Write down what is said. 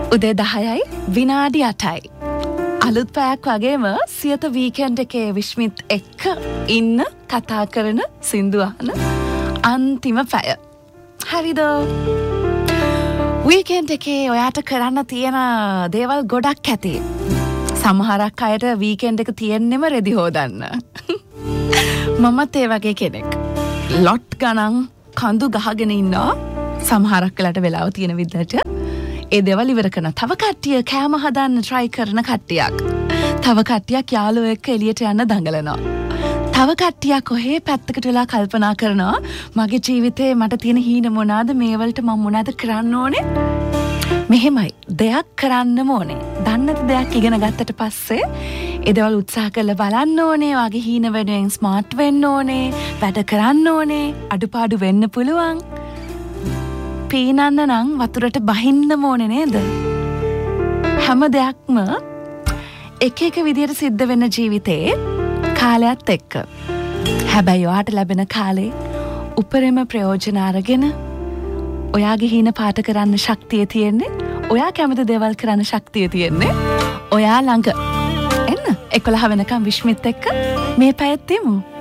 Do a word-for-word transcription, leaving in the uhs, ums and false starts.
උදේ දහයයි විනාඩි අටයි. අලුත් පැයක් වගේම සියත වීකෙන්ඩ් එකේ විශ්මිත් එක්ක ඉන්න කතා කරන සින්දු අහන අන්තිම පැය. හරිද? වීකෙන්ඩ් එකේ ඔයාට කරන්න තියෙන දේවල් ගොඩක් ඇති. සමහරක් අයට වීකෙන්ඩ් එක තියෙන්නෙම රෙදි හොදන්න. මමත් ඒ වගේ කෙනෙක්. ලොට් ගණන් කඳු ගහගෙන ඉන්නවා. සමහරක් වෙලාට වෙලාව තියෙන විදිහට ඒ දේවල් ඉවර කරන. තව කට්ටිය කෑම හදන්න try කරන කට්ටියක්. තව කට්ටියක් යාළුවෝ එක්ක එළියට යන්න දඟලනවා. තව කට්ටියක් ඔහේ පැත්තකට වෙලා කල්පනා කරනවා මගේ ජීවිතේ මට තියෙන හීන මොනවාද, මේ වලට මම මොනවාද කරන්න ඕනේ? මෙහෙමයි දෙයක් කරන්නම ඕනේ. දන්නේ නැති දෙයක් ඉගෙන ගත්තට පස්සේ ඒ දේවල් උත්සාහ කරලා බලන්න ඕනේ. වගේ හීන වෙනුවෙන් ස්මාර්ට් වෙන්න ඕනේ. වැඩ කරන්න ඕනේ. අඩුපාඩු වෙන්න පුළුවන්. පීනන්න නම් වතුරට බහින්නම ඕනේ නේද? හැම දෙයක්ම එක එක විදියට සිද්ධ වෙන ජීවිතේ කාලයත් එක්ක. හැබැයි ඔයාට ලැබෙන කාලේ උපරිම ප්‍රයෝජන අරගෙන ඔයාගේ හීන පාට කරන්න ශක්තිය තියෙන්නේ, ඔයා කැමති දේවල් කරන්න ශක්තිය තියෙන්නේ ඔයා ළඟ. එන්න එකොළහ වෙනකම් විශ්මිත් එක්ක මේ පැයත් තියමු.